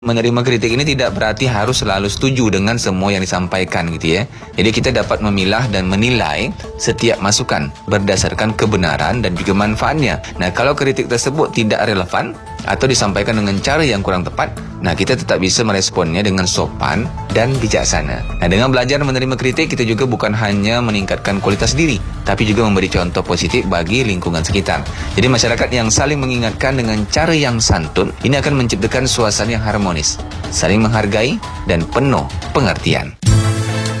Menerima kritik ini tidak berarti harus selalu setuju dengan semua yang disampaikan gitu ya. Jadi kita dapat memilah dan menilai setiap masukan berdasarkan kebenaran dan juga manfaatnya. Nah, kalau kritik tersebut tidak relevan atau disampaikan dengan cara yang kurang tepat, nah kita tetap bisa meresponnya dengan sopan dan bijaksana. Nah, dengan belajar menerima kritik, kita juga bukan hanya meningkatkan kualitas diri, tapi juga memberi contoh positif bagi lingkungan sekitar. Jadi masyarakat yang saling mengingatkan dengan cara yang santun, ini akan menciptakan suasana yang harmonis, saling menghargai, dan penuh pengertian.